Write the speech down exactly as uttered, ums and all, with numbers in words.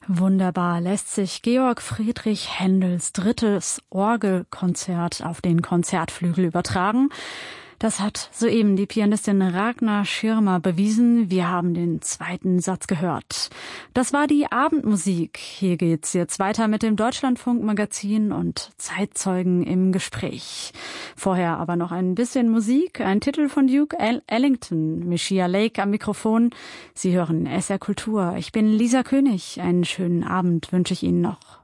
Wunderbar lässt sich Georg Friedrich Händels drittes Orgelkonzert auf den Konzertflügel übertragen. Das hat soeben die Pianistin Ragnar Schirmer bewiesen. Wir haben den zweiten Satz gehört. Das war die Abendmusik. Hier geht's jetzt weiter mit dem Deutschlandfunk-Magazin und Zeitzeugen im Gespräch. Vorher aber noch ein bisschen Musik. Ein Titel von Duke Ellington, Michia Lake am Mikrofon. Sie hören S R Kultur. Ich bin Lisa König. Einen schönen Abend wünsche ich Ihnen noch.